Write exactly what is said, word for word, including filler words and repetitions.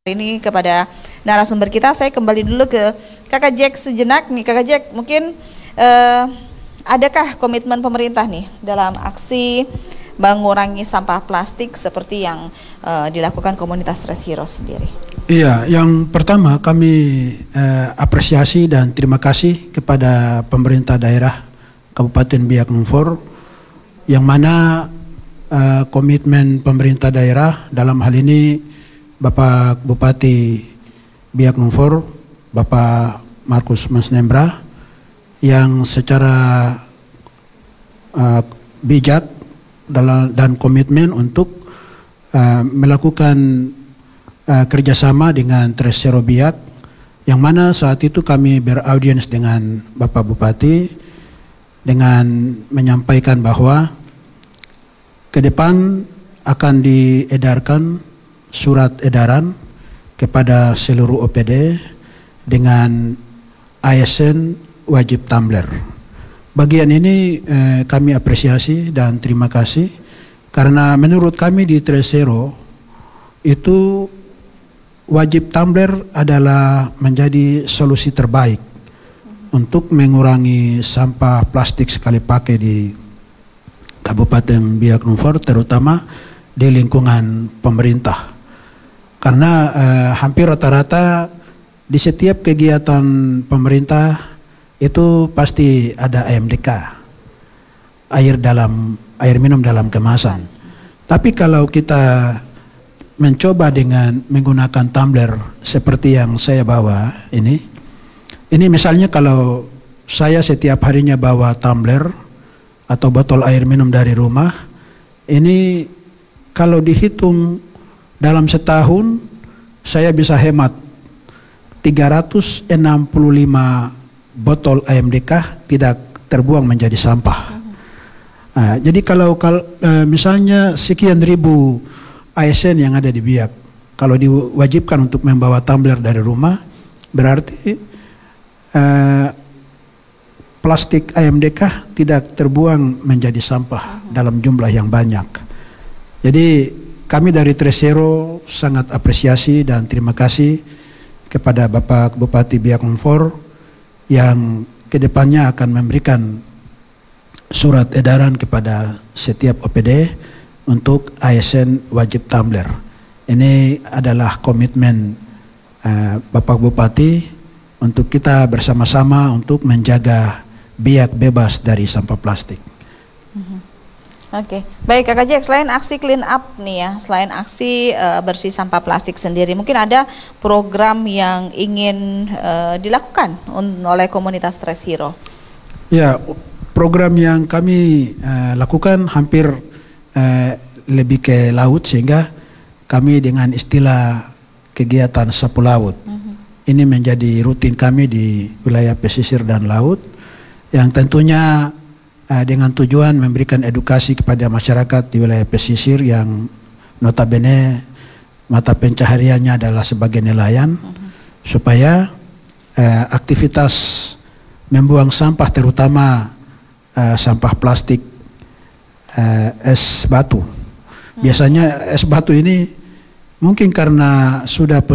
ini kepada narasumber kita. Saya kembali dulu ke Kakak Jack sejenak nih. Kakak Jack, mungkin eh, adakah komitmen pemerintah nih dalam aksi mengurangi sampah plastik seperti yang eh, dilakukan komunitas Tres Heroes sendiri? Iya, yang pertama kami eh, apresiasi dan terima kasih kepada pemerintah daerah Kabupaten Biak Numfor, yang mana eh, komitmen pemerintah daerah dalam hal ini Bapak Bupati Biak Numfor, Bapak Markus Masnembra, yang secara uh, bijak dalam, dan komitmen untuk uh, melakukan uh, kerjasama dengan Tres Heroes Biak, yang mana saat itu kami beraudiens dengan Bapak Bupati dengan menyampaikan bahwa ke depan akan diedarkan surat edaran kepada seluruh O P D dengan A S N wajib tumbler. Bagian ini eh, kami apresiasi dan terima kasih, karena menurut kami di Tres Heroes itu wajib tumbler adalah menjadi solusi terbaik untuk mengurangi sampah plastik sekali pakai di Kabupaten Biak Numfor, terutama di lingkungan pemerintah. Karena eh, hampir rata-rata di setiap kegiatan pemerintah itu pasti ada A M D K, air dalam air minum dalam kemasan. Tapi kalau kita mencoba dengan menggunakan tumbler seperti yang saya bawa ini, ini misalnya kalau saya setiap harinya bawa tumbler atau botol air minum dari rumah, ini kalau dihitung dalam setahun saya bisa hemat tiga ratus enam puluh lima botol A M D K tidak terbuang menjadi sampah. Nah, jadi kalau, kalau uh, misalnya sekian ribu A S N yang ada di Biak, kalau diwajibkan untuk membawa tumbler dari rumah, berarti uh, plastik A M D K tidak terbuang menjadi sampah dalam jumlah yang banyak. Jadi kami dari Tres Heroes sangat apresiasi dan terima kasih kepada Bapak Bupati Biak Numfor yang kedepannya akan memberikan surat edaran kepada setiap O P D untuk A S N wajib tumbler. Ini adalah komitmen uh, Bapak Bupati untuk kita bersama-sama untuk menjaga Biak bebas dari sampah plastik. Oke, okay. Baik Kakak Jack, selain aksi clean up nih ya, selain aksi uh, bersih sampah plastik sendiri, mungkin ada program yang ingin uh, dilakukan oleh komunitas Tres Heroes? Ya, program yang kami uh, lakukan hampir uh, lebih ke laut, sehingga kami dengan istilah kegiatan sapu laut. Uh-huh. Ini menjadi rutin kami di wilayah pesisir dan laut, yang tentunya dengan tujuan memberikan edukasi kepada masyarakat di wilayah pesisir yang notabene mata pencahariannya adalah sebagai nelayan, uh-huh. supaya eh, aktivitas membuang sampah, terutama eh, sampah plastik eh, es batu. Uh-huh. Biasanya es batu ini mungkin karena sudah